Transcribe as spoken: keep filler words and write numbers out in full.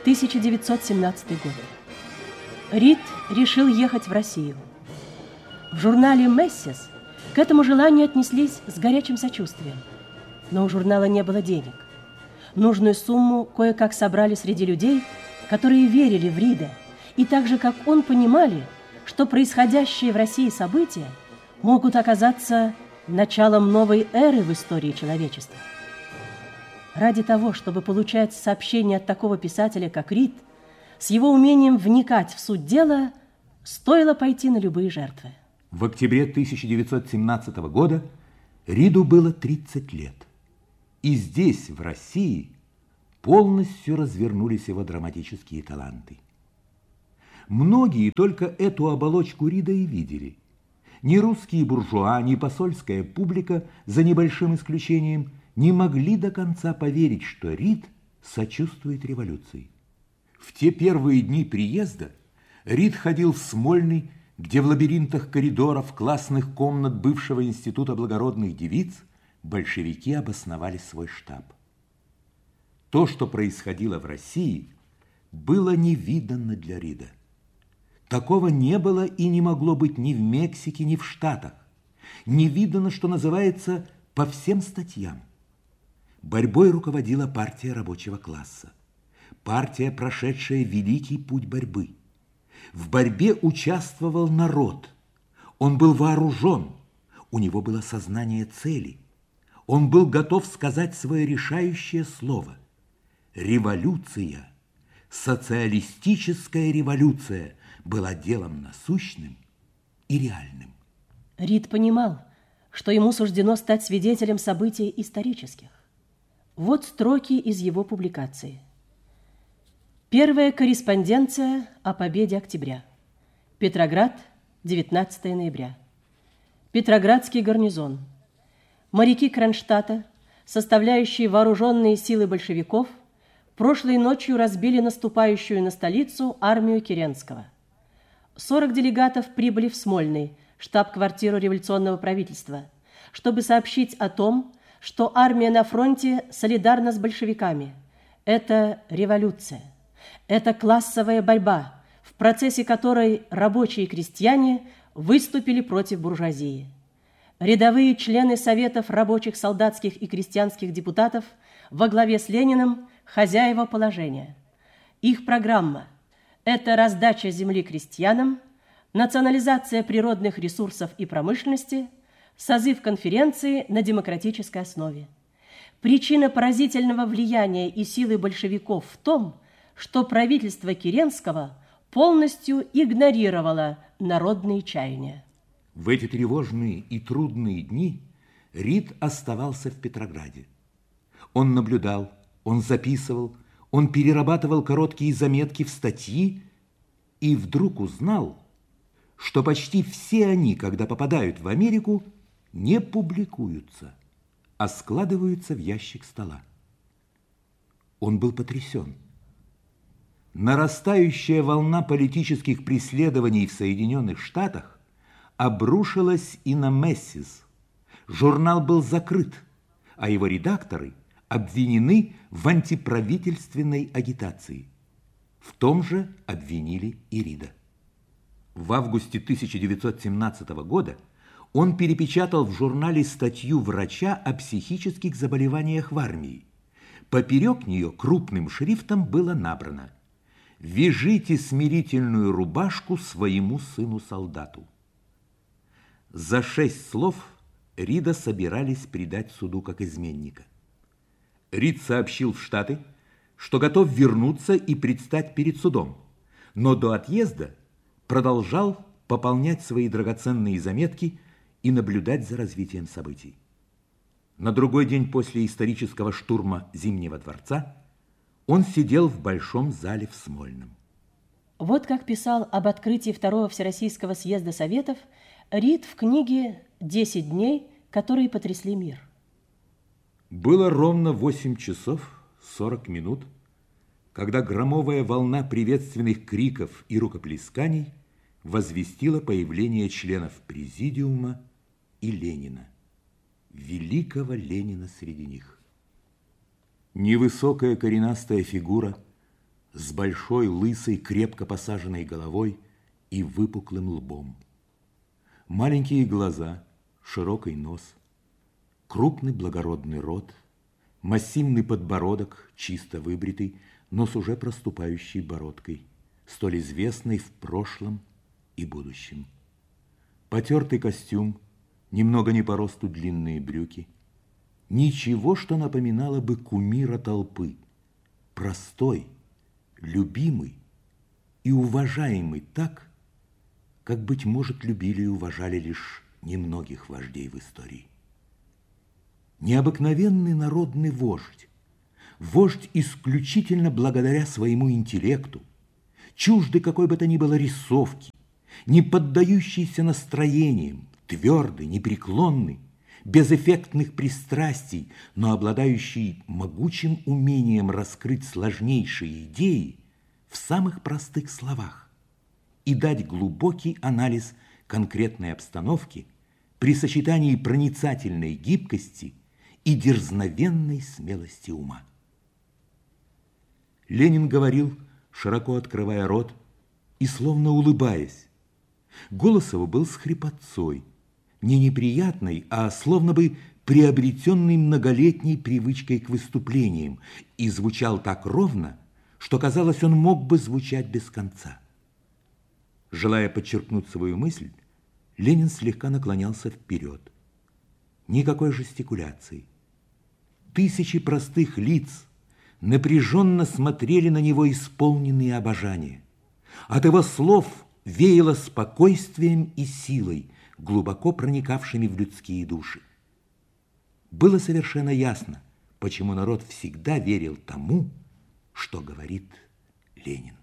тысяча девятьсот семнадцатый год. Рид решил ехать в Россию. В журнале «Мессис» к этому желанию отнеслись с горячим сочувствием. Но у журнала не было денег. Нужную сумму кое-как собрали среди людей, которые верили в Рида, и так же, как он, понимали, что происходящие в России события могут оказаться началом новой эры в истории человечества. Ради того, чтобы получать сообщения от такого писателя, как Рид, с его умением вникать в суть дела, стоило пойти на любые жертвы. В октябре тысяча девятьсот семнадцатого года Риду было тридцать лет. И здесь, в России, полностью развернулись его драматические таланты. Многие только эту оболочку Рида и видели. Ни русские буржуа, ни посольская публика, за небольшим исключением, не могли до конца поверить, что Рид сочувствует революции. В те первые дни приезда Рид ходил в Смольный, где в лабиринтах коридоров классных комнат бывшего института благородных девиц большевики обосновали свой штаб. То, что происходило в России, было невиданно для Рида. Такого не было и не могло быть ни в Мексике, ни в Штатах. Не видано, что называется, по всем статьям. Борьбой руководила партия рабочего класса. Партия, прошедшая великий путь борьбы. В борьбе участвовал народ. Он был вооружен. У него было сознание цели. Он был готов сказать свое решающее слово. Революция, социалистическая революция была делом насущным и реальным. Рид понимал, что ему суждено стать свидетелем событий исторических. Вот строки из его публикации. Первая корреспонденция о победе октября. Петроград, девятнадцатое ноября. Петроградский гарнизон. Моряки Кронштадта, составляющие вооруженные силы большевиков, прошлой ночью разбили наступающую на столицу армию Керенского. сорок делегатов прибыли в Смольный, штаб-квартиру революционного правительства, чтобы сообщить о том, что армия на фронте солидарна с большевиками. Это революция. Это классовая борьба, в процессе которой рабочие и крестьяне выступили против буржуазии. Рядовые члены Советов рабочих, солдатских и крестьянских депутатов во главе с Лениным – хозяева положения. Их программа – это раздача земли крестьянам, национализация природных ресурсов и промышленности, созыв конференции на демократической основе. Причина поразительного влияния и силы большевиков в том, что правительство Керенского полностью игнорировало народные чаяния. В эти тревожные и трудные дни Рид оставался в Петрограде. Он наблюдал, он записывал, он перерабатывал короткие заметки в статьи и вдруг узнал, что почти все они, когда попадают в Америку, не публикуются, а складываются в ящик стола. Он был потрясен. Нарастающая волна политических преследований в Соединенных Штатах обрушилась и на «Мессис». Журнал был закрыт, а его редакторы обвинены в антиправительственной агитации. В том же обвинили и Рида. В августе тысяча девятьсот семнадцатого года он перепечатал в журнале статью врача о психических заболеваниях в армии. Поперек нее крупным шрифтом было набрано: «Вяжите смирительную рубашку своему сыну-солдату». За шесть слов Рида собирались предать суду как изменника. Рид сообщил в Штаты, что готов вернуться и предстать перед судом, но до отъезда продолжал пополнять свои драгоценные заметки и наблюдать за развитием событий. На другой день после исторического штурма Зимнего дворца он сидел в Большом зале в Смольном. Вот как писал об открытии Второго Всероссийского съезда Советов Рид в книге «Десять дней, которые потрясли мир». Было ровно восемь часов сорок минут, когда громовая волна приветственных криков и рукоплесканий возвестила появление членов Президиума и Ленина, великого Ленина среди них. Невысокая коренастая фигура, с большой, лысой, крепко посаженной головой и выпуклым лбом. Маленькие глаза, широкий нос, крупный благородный рот, массивный подбородок, чисто выбритый, но с уже проступающей бородкой, столь известной в прошлом и будущем. Потертый костюм, немного не по росту длинные брюки. Ничего, что напоминало бы кумира толпы. Простой, любимый и уважаемый так, как, быть может, любили и уважали лишь немногих вождей в истории. Необыкновенный народный вождь, вождь исключительно благодаря своему интеллекту, чуждый какой бы то ни было рисовки, не поддающийся настроениям, твердый, непреклонный, без эффектных пристрастий, но обладающий могучим умением раскрыть сложнейшие идеи в самых простых словах и дать глубокий анализ конкретной обстановки при сочетании проницательной гибкости и дерзновенной смелости ума. Ленин говорил, широко открывая рот и словно улыбаясь. Голос его был с хрипотцой, не неприятной, а словно бы приобретенной многолетней привычкой к выступлениям, и звучал так ровно, что, казалось, он мог бы звучать без конца. Желая подчеркнуть свою мысль, Ленин слегка наклонялся вперед. Никакой жестикуляции. Тысячи простых лиц напряженно смотрели на него, исполненные обожания. От его слов веяло спокойствием и силой, глубоко проникавшими в людские души. Было совершенно ясно, почему народ всегда верил тому, что говорит Ленин.